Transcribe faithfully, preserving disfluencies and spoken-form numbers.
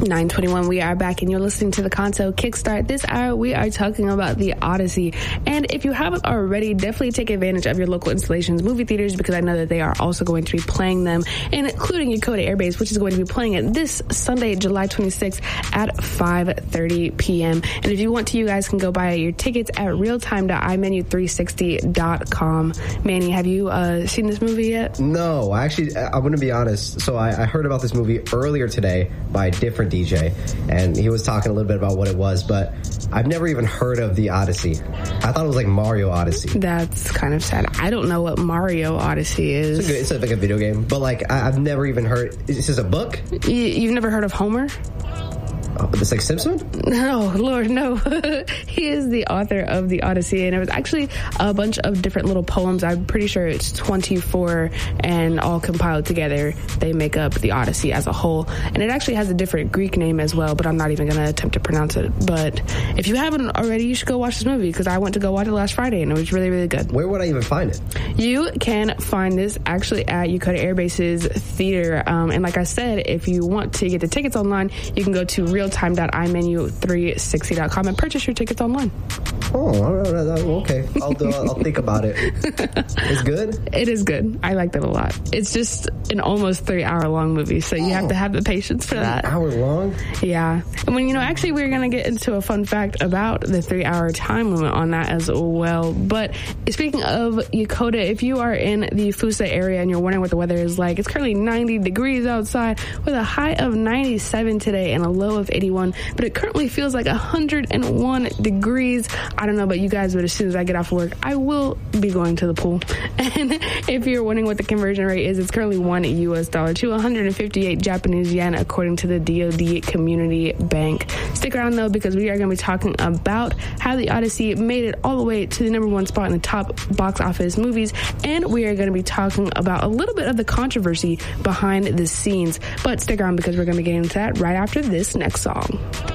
nine twenty-one, we are back and you're listening to the Kanto Kickstart. This hour we are talking about the Odyssey, and if you haven't already, definitely take advantage of your local installations movie theaters, because I know that they are also going to be playing them, including Yokota Air Base, which is going to be playing it this Sunday, July twenty-sixth at five thirty p.m. And if you want to, you guys can go buy your tickets at realtime dot i menu three sixty dot com. Manny, have you uh, seen this movie yet? No, actually, I'm going to be honest. So I, I heard about this movie earlier today by a different D J, and he was talking a little bit about what it was, but I've never even heard of the Odyssey. I thought it was like Mario Odyssey. That's kind of sad. I don't know what Mario Odyssey is. It's, a good, it's like a video game, but like I, I've never even heard. Is this a book? You, you've never heard of Homer? Oh, it's like Simpson? No, Lord, no. He is the author of the Odyssey, and it was actually a bunch of different little poems. I'm pretty sure it's twenty-four, and all compiled together, they make up the Odyssey as a whole. And it actually has a different Greek name as well, but I'm not even going to attempt to pronounce it. But if you haven't already, you should go watch this movie, because I went to go watch it last Friday, and it was really, really good. Where would I even find it? You can find this actually at Yokota Air Base's theater. Um, and like I said, if you want to get the tickets online, you can go to realtime dot i menu three sixty dot com and purchase your tickets online. Oh, okay. I'll do, I'll think about it. It's good? It is good. I liked it a lot. It's just an almost three hour long movie, so you oh, have to have the patience for that. Hour long? Yeah. And when, you know, actually we're going to get into a fun fact about the three hour time limit on that as well. But speaking of Yokota, if you are in the Fusa area and you're wondering what the weather is like, it's currently ninety degrees outside with a high of ninety-seven today and a low of eighty-one, but it currently feels like one hundred one degrees. I don't know about you guys, but as soon as I get off work, I will be going to the pool. And if you're wondering what the conversion rate is, it's currently one U S dollar to one hundred fifty-eight Japanese yen, according to the D O D Community Bank. Stick around, though, because we are going to be talking about how the Odyssey made it all the way to the number one spot in the top box office movies, and we are going to be talking about a little bit of the controversy behind the scenes. But stick around, because we're going to be getting into that right after this next song.